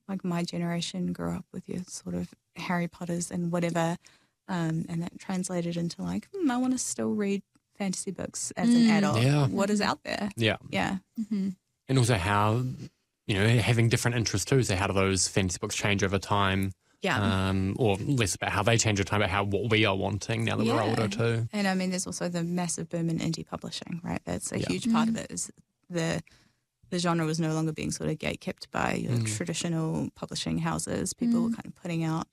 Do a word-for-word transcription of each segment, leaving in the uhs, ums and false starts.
like my generation grew up with your sort of Harry Potters and whatever, um, and that translated into like, hmm, I want to still read fantasy books as Mm. an adult. Yeah. What is out there? Yeah. Yeah. Mm-hmm. And also how, you know, having different interests too. So how do those fantasy books change over time? Yeah. Um, or less about how they change over time, but how what we are wanting now that Yeah. we're older too. And I mean, there's also the massive boom in indie publishing, right? That's a Yeah. huge part of it. Is the the genre was no longer being sort of gatekept by your Mm. traditional publishing houses. People were Mm. kind of putting out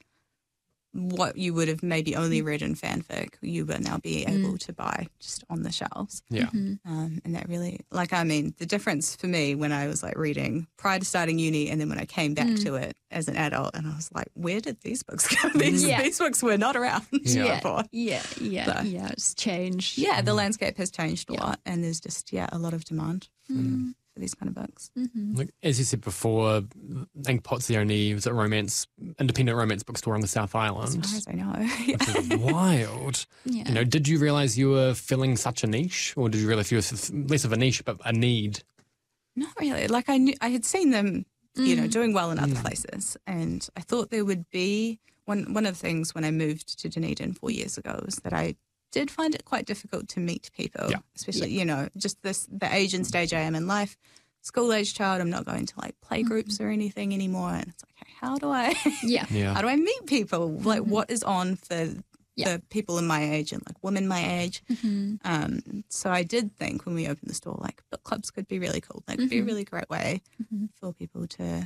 what you would have maybe only read in fanfic. You were now be able to buy just on the shelves. Yeah. Mm-hmm. Um, and that really, like, I mean, the difference for me when I was like reading prior to starting uni and then when I came back Mm. to it as an adult, and I was like, where did these books go? these, Yeah. these books were not around Yeah. before. Yeah, yeah, So- yeah. It's changed. Yeah, the landscape has changed a Yeah. lot, and there's just, yeah, a lot of demand for, Mm. for these kind of books. Mm-hmm. Like, as you said before, Inkpot's the only was it romance independent romance bookstore on the South As Island. far as I know. Which is wild. Yeah. You know, did you realise you were filling such a niche, or did you realise you were less of a niche but a need? Not really. Like, I knew, I had seen them, you know, Mm. doing well in other Mm. places, and I thought there would be, one, one of the things when I moved to Dunedin four years ago was that I did find it quite difficult to meet people, Yeah. especially, you know, just this the age and stage I am in life. School-age child, I'm not going to like play groups or anything anymore, and it's like, okay, how do I, Yeah. Yeah. how do I meet people? Like, Mhm. what is on for Yeah. the people in my age and like women my age? Mm-hmm. Um, so I did think when we opened the store, like book clubs could be really cool. That could be a Mhm. really great way Mhm. for people to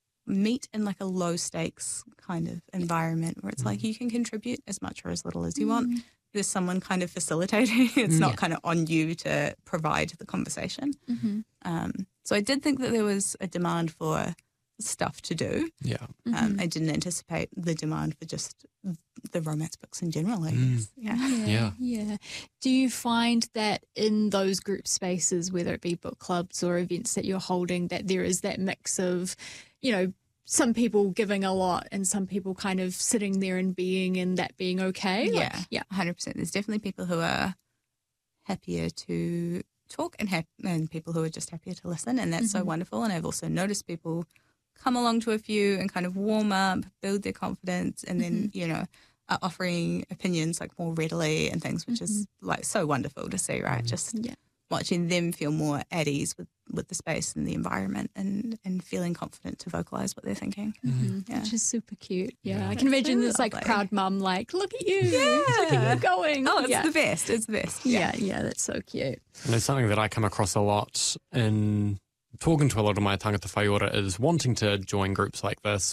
meet in like a low stakes kind of environment where it's like you can contribute as much or as little as you want. There's someone kind of facilitating. It's Mm. not Yeah. kind of on you to provide the conversation. Mm-hmm. Um, so I did think that there was a demand for stuff to do. Yeah. Um, Mm-hmm. I didn't anticipate the demand for just the romance books in general, I Mm. guess. Yeah. Yeah, Yeah. yeah. Do you find that in those group spaces, whether it be book clubs or events that you're holding, that there is that mix of, you know, some people giving a lot and some people kind of sitting there and being and that being okay? Like, Yeah, yeah. one hundred percent. There's definitely people who are happier to talk and hap- and people who are just happier to listen, and that's so Mhm. wonderful. And I've also noticed people come along to a few and kind of warm up, build their confidence, and then, you know, are offering opinions like more readily and things, which is like so wonderful to see, right? Just Yeah. watching them feel more at ease with, with the space and the environment and, and feeling confident to vocalize what they're thinking. Mm-hmm. Yeah. Which is super cute. Yeah, Yeah. I can It's imagine really this like lovely. proud mum, like, look at you, look Yeah. at you going. Oh, it's yeah. the best. It's the best. yeah, yeah, that's so cute. And it's something that I come across a lot in talking to a lot of my tangata whaiora is wanting to join groups like this,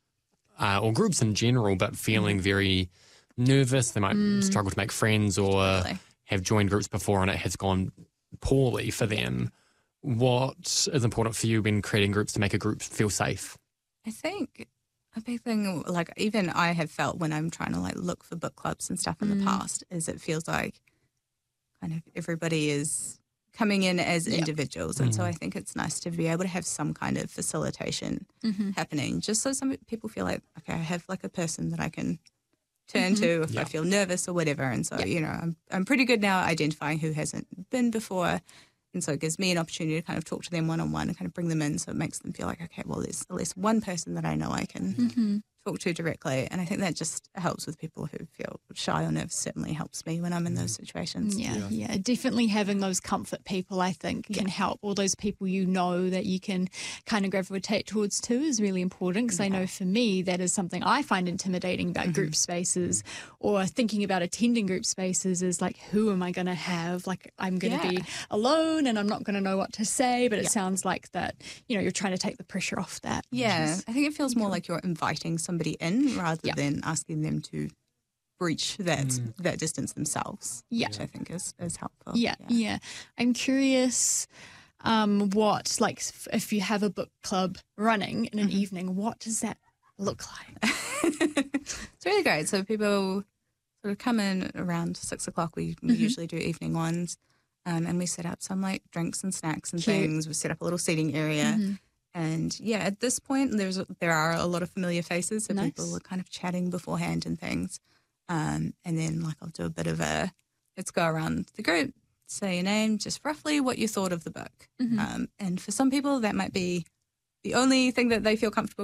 uh, or groups in general, but feeling very nervous. They might Mm. struggle to make friends or Totally. have joined groups before and it has gone poorly for them. What is important for you when creating groups to make a group feel safe? I think a big thing, like even I have felt when I'm trying to like look for book clubs and stuff in Mm. the past, is it feels like kind of everybody is coming in as Yeah. individuals. And so Mm. I think it's nice to be able to have some kind of facilitation Mm-hmm. happening, just so some people feel like, okay, I have like a person that I can turn Mhm. to if Yeah. I feel nervous or whatever. And so, Yeah. you know, I'm, I'm pretty good now at identifying who hasn't been before. And so it gives me an opportunity to kind of talk to them one-on-one and kind of bring them in, so it makes them feel like, okay, well, there's at least one person that I know I can Mm-hmm. talk to directly. And I think that just helps with people who feel shy or nervous. Certainly helps me when I'm in those situations. Yeah, Yeah. yeah, definitely having those comfort people, I think, can help. All those people you know that you can kind of gravitate towards too is really important, because I know for me that is something I find intimidating about group spaces, or thinking about attending group spaces is like, who am I going to have? Like, I'm going to Yeah. be alone and I'm not going to know what to say, but it Yeah. sounds like that, you know, you're trying to take the pressure off that. which Yeah, is- I think it feels more like you're inviting somebody in rather Yeah. than asking them to breach that Mm. that distance themselves, Yeah. which I think is, is helpful. Yeah, yeah. I'm curious um, what, like, f- if you have a book club running in an Mhm. evening, what does that look like? It's really great. So people sort of come in around six o'clock. We, we Mhm. usually do evening ones, um, and we set up some like drinks and snacks and Cute. things. We set up a little seating area. Mhm. And yeah, at this point, there's there are a lot of familiar faces, so Nice. people are kind of chatting beforehand and things. Um, and then like I'll do a bit of a let's go around the group, say your name, just roughly what you thought of the book. Mhm. Um, and for some people, that might be the only thing that they feel comfortable